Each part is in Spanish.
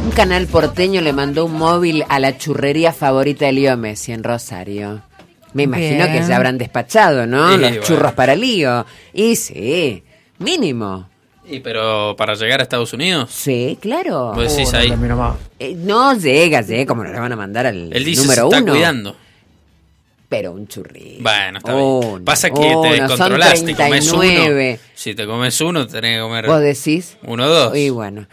Un canal porteño le mandó un móvil a la churrería favorita de Leo Messi en Rosario. Me imagino que ya habrán despachado, ¿no? Sí, los bueno. churros para Lío. Y sí, mínimo. ¿Y pero para llegar a Estados Unidos? Sí, claro. Vos decís ahí. No llega, como no le van a mandar al Él dice número se está uno. cuidando. Pero un churrito. Bueno, está bien. Pasa que te descontrolás, te comes uno. Si te comes uno, tenés que comer. ¿Vos decís? 1 o 2. Y bueno.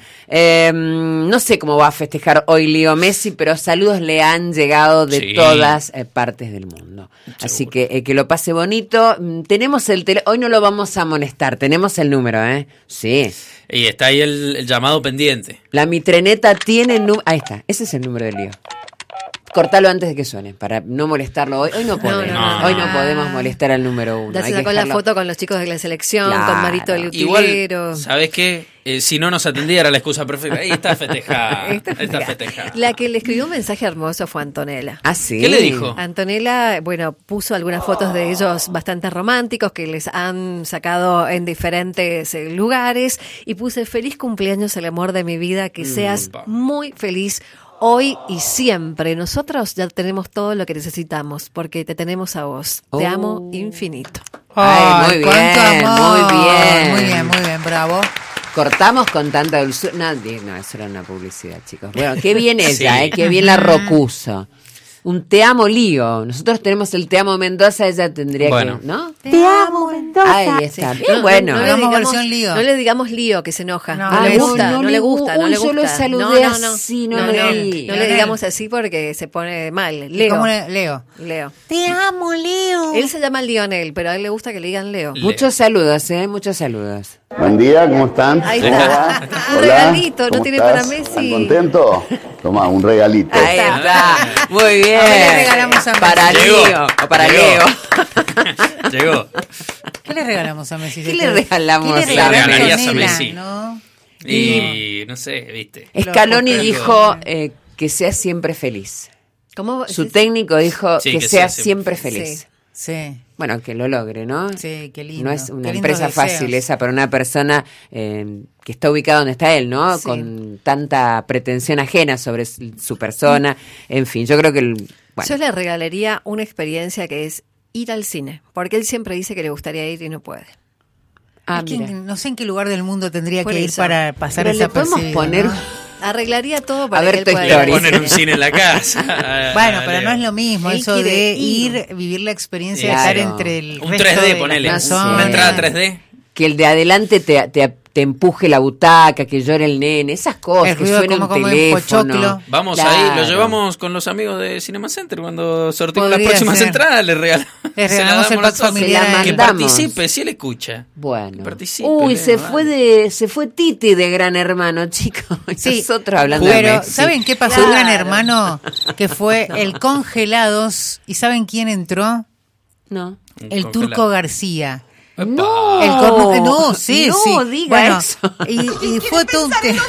No sé cómo va a festejar hoy Leo Messi, pero saludos le han llegado de todas partes del mundo. Así que lo pase bonito. Tenemos el hoy no lo vamos a molestar, tenemos el número, ¿eh? Sí. Y está ahí el llamado pendiente. La mitreneta tiene ahí está, ese es el número de Lío. Cortalo antes de que suene, para no molestarlo hoy. Hoy no podemos, hoy no podemos molestar al número 1. Ya se sacó la foto con los chicos de la selección, claro, con Marito el utilero. Igual, ¿sabés qué? Si no nos atendía era la excusa perfecta. Ahí está festejada. Está festejada. La que le escribió un mensaje hermoso fue Antonella. ¿Ah, sí? ¿Qué le dijo? Antonella, bueno, puso algunas fotos de ellos bastante románticos que les han sacado en diferentes lugares y puse feliz cumpleaños el amor de mi vida, que seas muy feliz hoy y siempre. Nosotros ya tenemos todo lo que necesitamos porque te tenemos a vos. Te amo infinito. Ay, muy bien, muy bien, bravo. Cortamos con tanta dulzura. No, eso era una publicidad, chicos. Bueno, qué bien ella, qué bien la Rocuso. Un te amo Lío. Nosotros tenemos el te amo Mendoza, ella tendría que, ¿no? Te amo Mendoza. Ahí está. Bien, bueno. No le digamos Lío, que se enoja. No le gusta. Yo lo saludé así, no le digamos así porque se pone mal. Leo. Te amo, Leo. Él se llama Lionel, pero a él le gusta que le digan Leo. Muchos saludos, muchos saludos. Buen día, ¿cómo están? Ahí está. Un regalito, ¿no tiene para Messi? ¿Están contentos? Toma, un regalito. Ahí está. Muy bien. ¿Qué le regalamos a Messi? Para Leo. O para Leo. Llegó. ¿Qué le regalamos a Messi? ¿Qué le regalamos ¿Qué le regalarías a Messi? ¿No? Y no sé, viste. Scaloni dijo que sea siempre feliz. ¿Cómo? Su técnico dijo que sea siempre feliz. Sí. Bueno, que lo logre, ¿no? Sí, qué lindo. No es una empresa fácil esa para una persona que está ubicada donde está él, ¿no? Sí. Con tanta pretensión ajena sobre su persona. En fin, yo creo que... Bueno. Yo le regalaría una experiencia que es ir al cine, porque él siempre dice que le gustaría ir y no puede. No sé en qué lugar del mundo tendría Por que ir eso. para pasar Pero esa le podemos poner... Arreglaría todo para A ver, que él Toy pueda Story. ir. Poner un cine en la casa. Bueno, pero no es lo mismo Él eso quiere de ir. vivir la experiencia Claro. de estar entre el Un resto 3D, de ponele. las personas. Una entrada 3D. Que el de adelante te empuje la butaca, que llore el nene, esas cosas, El que ruido suene un como el teléfono. pochoclo. Vamos Claro. ahí, lo llevamos con los amigos de Cinema Center cuando sorteemos las Podría próximas ser. entradas, le regalamos. Le regalamos se la el damos pack nosotros. familiar. Se la Que mandamos. participe, si él escucha. Bueno. Que participe. Uy, se vale. fue Titi de Gran Hermano, chicos. Sí, Nosotros hablando de pero Messi. ¿saben qué pasó, Claro. Gran Hermano? Que fue el Congelados. ¿Y saben quién entró? No. El Congelado. Turco García. No. El no, sí, no, sí. diga Bueno, eso. y fue todo un tema.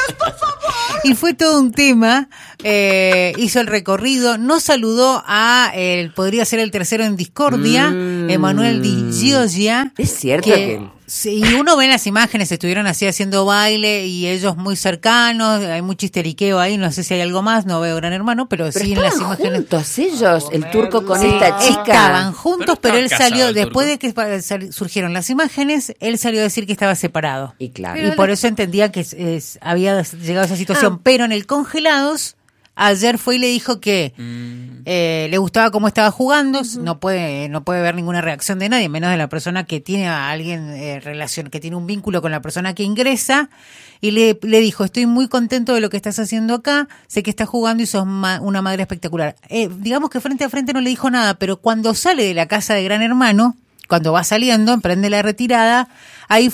Y fue todo un tema. Hizo el recorrido. No saludó a podría ser el tercero en discordia, Emanuel Di Giorgia. Es cierto que... Sí, y uno ve en las imágenes, estuvieron así haciendo baile y ellos muy cercanos, hay mucho histeriqueo ahí, no sé si hay algo más, no veo Gran Hermano, pero sí en las estaban imágenes. juntos ellos, el turco con Sí, esta chica. estaban juntos, Pero pero él estaba salió, casado el después turco. de que surgieron las imágenes, él salió a decir que estaba separado. Y claro. Y por eso entendía que había llegado a esa situación. Pero en el Congelados, ayer fue y le dijo que le gustaba cómo estaba jugando, no puede ver ninguna reacción de nadie, menos de la persona que tiene a alguien que tiene un vínculo con la persona que ingresa, y le dijo, estoy muy contento de lo que estás haciendo acá, sé que estás jugando y sos una madre espectacular. Digamos que frente a frente no le dijo nada, pero cuando sale de la casa de Gran Hermano, cuando va saliendo, emprende la retirada, ahí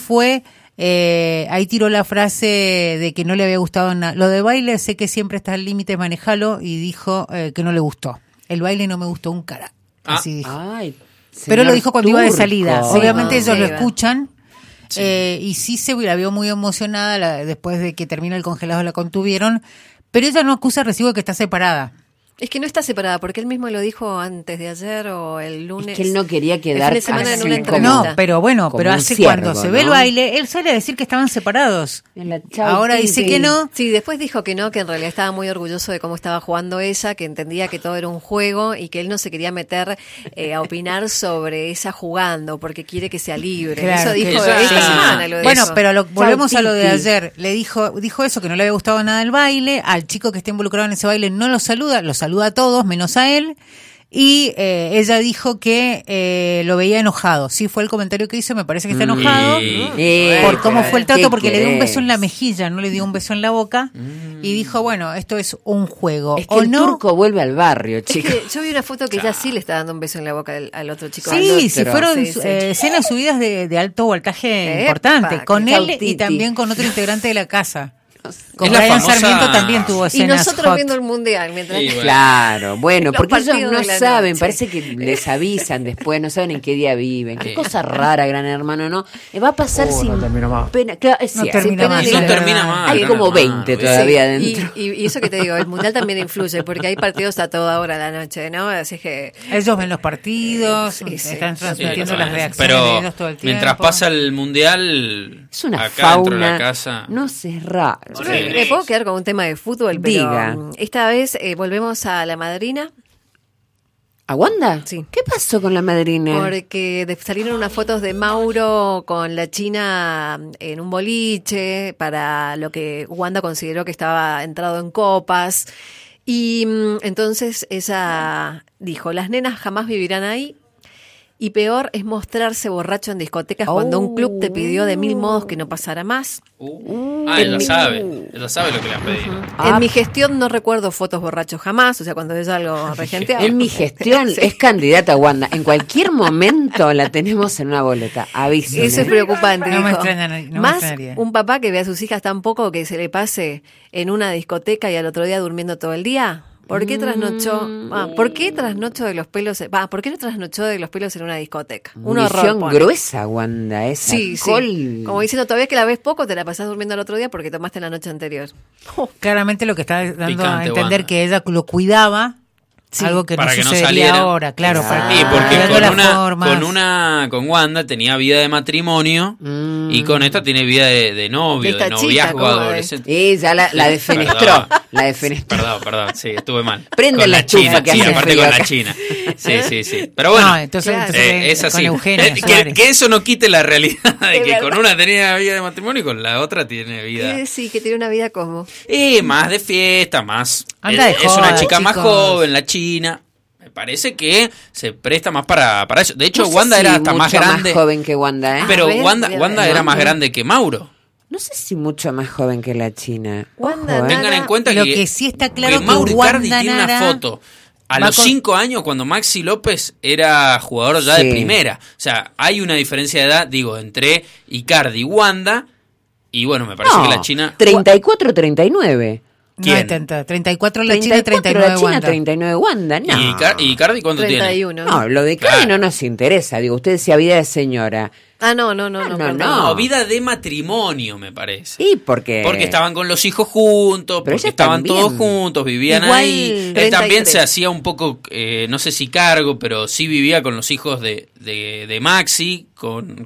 tiró la frase de que no le había gustado nada. Lo de baile, sé que siempre está al límite, manejalo, y dijo que no le gustó. El baile no me gustó un cara. Así dijo. Ay, Pero lo señor dijo cuando iba de turco. salida. Sí, Obviamente ellos sí, lo va. escuchan. Y sí la vio muy emocionada después de que termina el congelado, la contuvieron. Pero ella no acusa recibo de que está separada. Es que no está separada, porque él mismo lo dijo antes de ayer o el lunes. Es que él no quería quedar el fin de semana en así una como- entrevista. No, pero bueno, Como pero un hace ciervo, cuando se ve el ¿no? baile, él suele decir que estaban separados. En la chau, Ahora tin, dice tin. que no. Sí, después dijo que no, que en realidad estaba muy orgulloso de cómo estaba jugando ella, que entendía que todo era un juego y que él no se quería meter a opinar sobre ella jugando porque quiere que sea libre. Claro, Eso dijo que ella- esta sí. semana. Lo Bueno, dijo. pero volvemos a lo de Titi. ayer. Le dijo eso, que no le había gustado nada el baile. Al chico que está involucrado en ese baile no lo saluda a todos, menos a él. Y ella dijo que lo veía enojado. Sí, fue el comentario que hizo, me parece que está enojado. Por cómo fue el trato, ¿Qué porque le dio un querés? beso en la mejilla, no le dio un beso en la boca. Y dijo, bueno, esto es un juego. Es que ¿O el no? turco vuelve al barrio, Es chicos. que yo vi una foto que ella sí le está dando un beso en la boca al otro chico. Sí, al sí otro. fueron Sí, sí. escenas subidas de alto voltaje Epa, importante, con chau, él y Titi. también con otro integrante de la casa. Con Es la Ryan famosa- Sarmiento también tuvo Y escenas nosotros hot. viendo el mundial mientras. Sí, bueno. Claro, bueno, Los porque ellos partidos no de la saben, noche. parece que les avisan después, no saben en qué día viven. Qué cosa rara, Gran Hermano, ¿no? Va a pasar sin pena. Claro, es No cierto, termina sin pena más, ni No es gloria. termina verdad. más. Hay Gran como Hermano, 20 ¿viste? todavía Sí, dentro. y eso que te digo, el mundial también influye, porque hay partidos a toda hora de la noche, ¿no? Así que Ellos ven los partidos, Sí, sí. están transmitiendo Sí, las reacciones de pero ellos todo el tiempo. mientras pasa el mundial, Es una acá dentro de la fauna. casa. No sé, es raro. yo me puedo quedar con un tema de fútbol, pero Diga. esta vez volvemos a la madrina. ¿A Wanda? Sí. ¿Qué pasó con la madrina? Porque salieron unas fotos de Mauro con la China en un boliche para lo que Wanda consideró que estaba entrado en copas. Y entonces ella dijo, las nenas jamás vivirán ahí. Y peor es mostrarse borracho en discotecas cuando un club te pidió de 1000 modos que no pasara más. Ella sabe lo que le han pedido. En mi gestión no recuerdo fotos borrachos jamás, o sea, cuando ella lo regenteaba. En mi gestión Sí. es candidata a Wanda. En cualquier momento la tenemos en una boleta. Avísenme. Eso es preocupante. No me dijo. extraña, no me Más extrañaría. un papá que ve a sus hijas tan poco que se le pase en una discoteca y al otro día durmiendo todo el día. ¿Por qué trasnochó? ¿Por qué trasnochó de los pelos? ¿Por qué no trasnochó de los pelos en una discoteca? Un horror. Munición pone. gruesa, Wanda. Es Sí, alcohol. sí. Como diciendo, todavía que la ves poco, te la pasás durmiendo al otro día porque tomaste la noche anterior. Claramente lo que está dando a Picante, entender Wanda. que ella lo cuidaba, Sí. algo que Para no que no sucedería saliera. ahora, claro. Claro. Sí, porque cuidando las formas. con Wanda tenía vida de matrimonio y con esta tiene vida de novio, De esta de noviazgo chica, ¿cómo adolescente. Y ya la defenestró. La defenestró. Perdón, sí, estuve mal. Prende Con la estufa China, que sí, hace aparte frío con la acá. China. Sí. Pero bueno, No, entonces, Claro. es con así. Eugenia Que, Suárez. que eso no quite la realidad de Es que con verdad. una tenía vida de matrimonio y con la otra tiene vida. Sí, que tiene una vida como... Más de fiesta, más. Anda de es una joda, chica más chicos. joven, la China. Me parece que se presta más para eso. De hecho, No sé Wanda si era hasta más mucho grande. joven que Wanda, ¿eh? Pero A ver, Wanda, voy a Wanda ver. era más grande que Mauro. No sé si mucho más joven que la China. Wanda, Ojo, ¿eh? Nara. Tengan en cuenta Lo que, que sí está claro que que Mauro Icardi Wanda tiene una Nara foto a va los con- 5 años cuando Maxi López era jugador ya Sí. de primera. O sea, hay una diferencia de edad, digo, entre Icardi y Wanda. Y bueno, me parece No, que la China... 34-39. No hay ¿Quién? tanta. 34 la China y 34 39 la China, Wanda. 39 Wanda. No. ¿Y Icardi cuánto 31. tiene? No, lo de Cari Claro. no nos interesa. Digo, usted decía vida de señora. No, perdón. No, vida de matrimonio, me parece. ¿Y por qué? Porque estaban con los hijos juntos, Pero porque ella estaban también. todos juntos, vivían Igual, ahí. Él 33. también se hacía un poco, no sé si cargo, pero sí vivía con los hijos de Maxi, con